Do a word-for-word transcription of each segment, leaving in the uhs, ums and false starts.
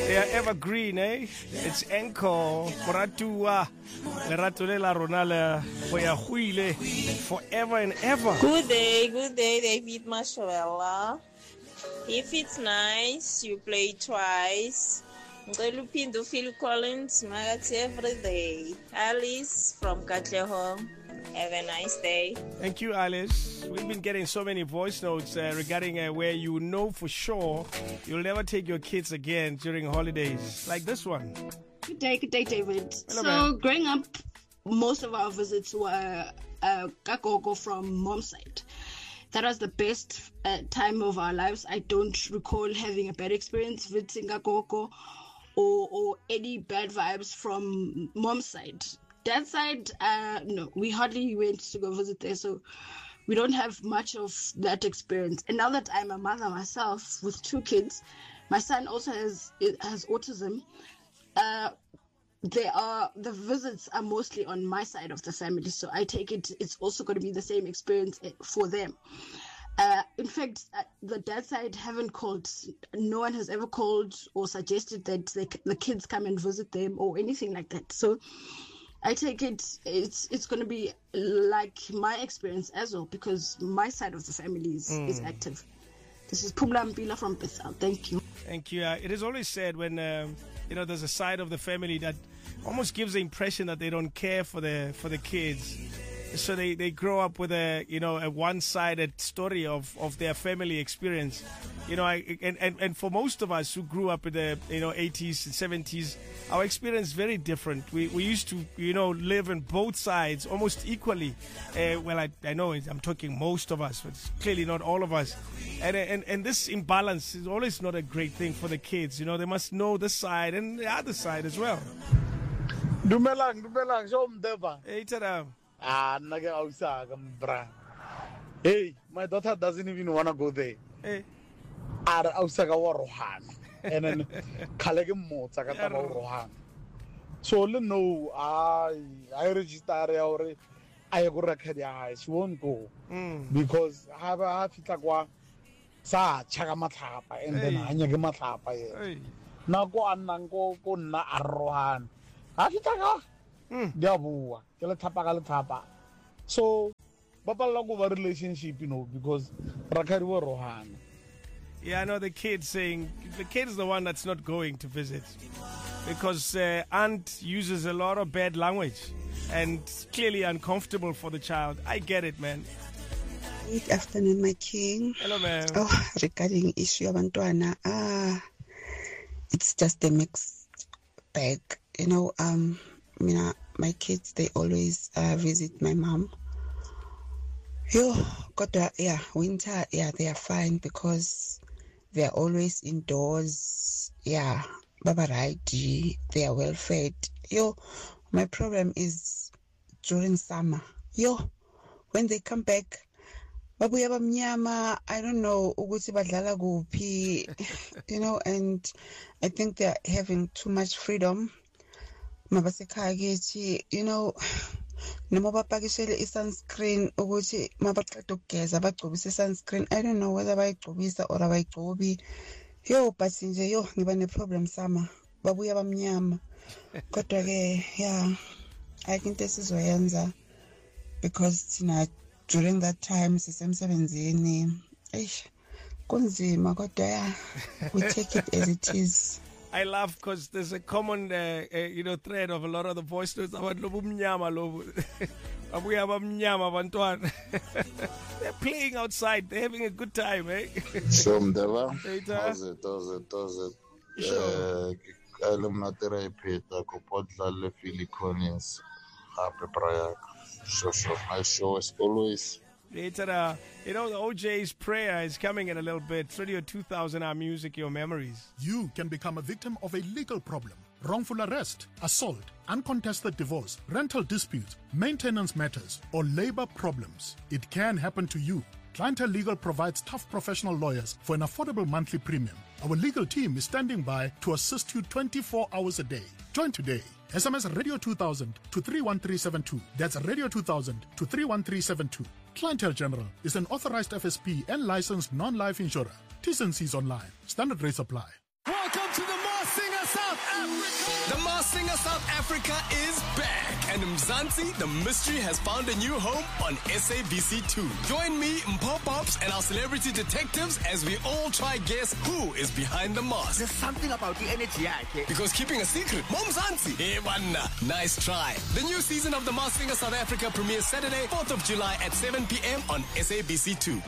They are evergreen, eh? It's Encore, Moratua, Lerato le la Ronala, Boyahuile, forever and ever. Good day, good day, David Mashuela. If it's nice, you play twice. Ngelupindo Phil Collins, Magats every day. Alice from Katlehong. Have a nice day. Thank you, Alice. We've been getting so many voice notes uh, regarding uh, where you know for sure you'll never take your kids again during holidays. Like this one. Good day, good day, David. Hello, so, man. growing up, most of our visits were uh, Kagogo from mom's side. That was the best uh, time of our lives. I don't recall having a bad experience visiting Kagogo or, or any bad vibes from mom's side. Dad's side, uh, no, we hardly went to go visit there, so we don't have much of that experience. And now that I'm a mother myself with two kids, my son also has has autism. Uh, They are the visits are mostly on my side of the family, so I take it it's also going to be the same experience for them. Uh, in fact, uh, the dad side haven't called. No one has ever called or suggested that they, the kids come and visit them or anything like that. So I take it it's it's going to be like my experience as well, because my side of the family is, mm. is active. This is Pumla Mpila from Bethel. Thank you. Thank you. Uh, it is always said when um, you know there's a side of the family that almost gives the impression that they don't care for the for the kids, so they, they grow up with a you know a one-sided story of, of their family experience, you know. I, and, and and for most of us who grew up in the you know eighties and seventies, our experience is very different. We we used to you know live in both sides almost equally. Uh, well, I I know I'm talking most of us, but it's clearly not all of us. And, and and this imbalance is always not a great thing for the kids. You know, they must know this side and the other side as well. Dumelang, dumelang, so mdeva. Hey, tada. Ah, naga ausa gambra. Hey, my daughter doesn't even want to go there. Hey. Ar ausa ga warohan. And then kalege mo tsaka ta warohan. So le no, I I register already. I go record I she won't go. Mm. Because have a fitla kwa sa chaga matlapa and then anya ge matlapa ye. Na go annang go go nna arrohan. So, Papa Lago relationship, you know, because Rakari Rohan. Yeah, I know the kid saying the kid is the one that's not going to visit because uh, aunt uses a lot of bad language and clearly uncomfortable for the child. I get it, man. Good afternoon, my king. Hello, man. Oh, regarding issue of Antoana, ah, it's just a mixed bag. You know, um, you know, my kids, they always uh, visit my mom. Yo, got to, yeah, winter, yeah, they are fine because they are always indoors. Yeah, Baba Raiji, they are well fed. Yo, my problem is during summer. Yo, when they come back, babuya bamnyama, I don't know, ukuthi badlala kuphi, you know, and I think they are having too much freedom. Mabasekhaya, you know, noma bapakishele i-sunscreen ukuthi mabaqeda ukugeza bagcobise i-sunscreen. I don't know whether bayigcobisa or abayigcobi. Yo, but nje yo ngiba ne-problem sama babuya bamnyama. Kodwa ke yeah, I think this is sizoyenza because thina during that time sisemsebenzini. Eish, kunzima kodwa yeah, we take it as it is. I laugh because there's a common, uh, uh, you know, thread of a lot of the voice notes about lobu mnyama lobu. We have a mnyama bantwan. They're playing outside. They're having a good time, eh? Sure, Mdeva. How's it? How's it? How's it? Sure. Alumnatera ipeta kopodla le Filiconians. Happy prayer. Sure, sure. My show is always. Later, you know, the O J's prayer is coming in a little bit. Radio two thousand, our music, your memories. You can become a victim of a legal problem. Wrongful arrest, assault, uncontested divorce, rental disputes, maintenance matters, or labor problems. It can happen to you. Clientele Legal provides tough professional lawyers for an affordable monthly premium. Our legal team is standing by to assist you twenty-four hours a day. Join today. S M S Radio two thousand to three one three seven two. That's Radio two thousand to three one three seven two. Clientele General is an authorized F S P and licensed non-life insurer. T's and C's online. Standard rates apply. Welcome to the Masked Singer South Africa! The Masked Singer South Africa is back, and Mzansi, the mystery, has found a new home on S A B C two. Join me, Mpho Pops, and our celebrity detectives as we all try guess who is behind the mask. There's something about the energy, okay? Because keeping a secret, Mom Mzansi. Hey, manna. Nice try. The new season of The Masked Singer South Africa premieres Saturday, fourth of July at seven p.m. on S A B C two.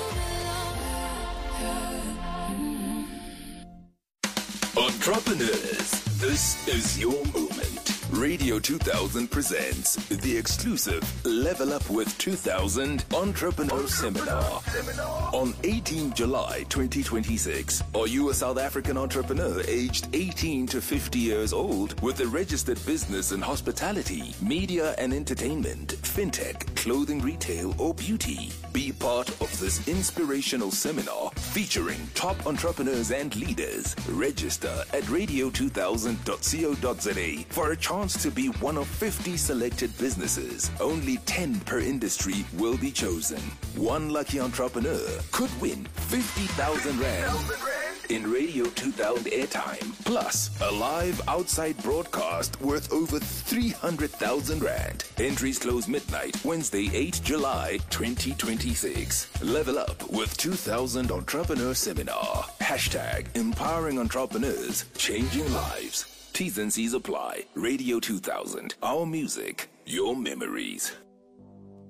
Entrepreneurs, this is your moment. Radio two thousand presents the exclusive Level Up with two thousand Entrepreneur, Entrepreneur Seminar. Seminar on eighteenth of July twenty twenty-six. Are you a South African entrepreneur aged eighteen to fifty years old with a registered business in hospitality, media and entertainment, fintech, clothing retail or beauty? Be part of this inspirational seminar featuring top entrepreneurs and leaders. Register at radio two thousand dot co dot za for a chance to be one of fifty selected businesses. Only ten per industry will be chosen. One lucky entrepreneur could win fifty thousand rand in Radio two thousand airtime, plus a live outside broadcast worth over three hundred thousand rand. Entries close midnight, Wednesday, eighth of July, twenty twenty-six. Level Up with two thousand Entrepreneur Seminar. Hashtag empowering entrepreneurs, changing lives. T's and C's apply. Radio two thousand. Our music, your memories.